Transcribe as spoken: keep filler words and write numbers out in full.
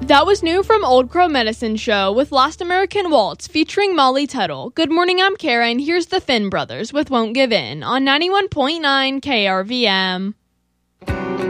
That was new from Old Crow Medicine Show with Last American Waltz featuring Molly Tuttle. Good morning, I'm Kara, and here's the Finn Brothers with Won't Give In on ninety-one point nine K R V M.